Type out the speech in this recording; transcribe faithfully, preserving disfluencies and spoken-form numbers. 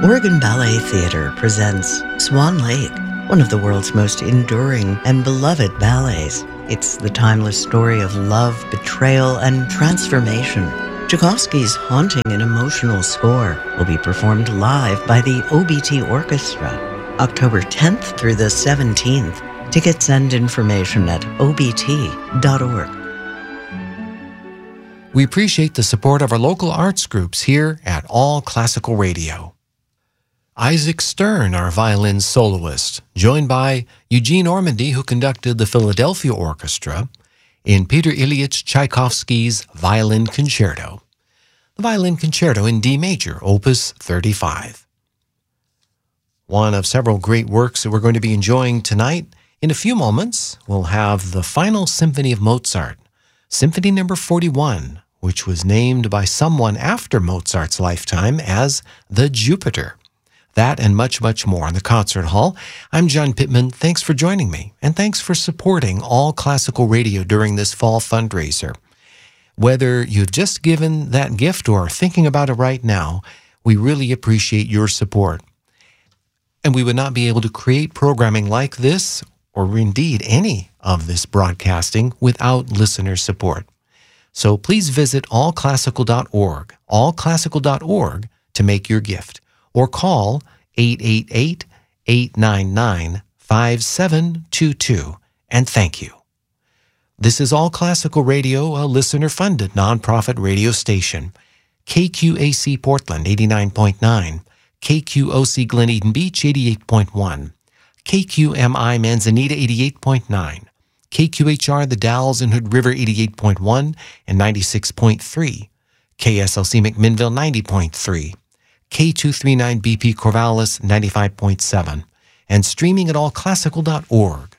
Oregon Ballet Theatre presents Swan Lake, one of the world's most enduring and beloved ballets. It's the timeless story of love, betrayal, and transformation. Tchaikovsky's haunting and emotional score will be performed live by the O B T Orchestra, October tenth through the seventeenth. Tickets and information at O B T dot org. We appreciate the support of our local arts groups here at All Classical Radio. Isaac Stern, our violin soloist, joined by Eugene Ormandy, who conducted the Philadelphia Orchestra, in Peter Ilyich Tchaikovsky's Violin Concerto. The Violin Concerto in D major, Opus thirty-five. One of several great works that we're going to be enjoying tonight. In a few moments, we'll have the Final Symphony of Mozart, Symphony number forty-one, which was named by someone after Mozart's lifetime as the Jupiter. That and much, much more in the concert hall. I'm John Pittman. Thanks for joining me, and thanks for supporting All Classical Radio during this fall fundraiser. Whether you've just given that gift or are thinking about it right now, we really appreciate your support. And we would not be able to create programming like this, or indeed any of this broadcasting, without listener support. So please visit all classical dot org, all classical dot org, to make your gift, or call eight eight eight, eight nine nine, five seven two two, and thank you. This is All Classical Radio, a listener-funded nonprofit radio station. K Q A C Portland, eighty-nine point nine, K Q O C Glen Eden Beach, eighty-eight point one, K Q M I Manzanita, eighty-eight point nine, K Q H R The Dalles and Hood River, eighty-eight point one and ninety-six point three, K S L C McMinnville, ninety point three, K two thirty-nine B P Corvallis, ninety-five point seven, and streaming at all classical dot org.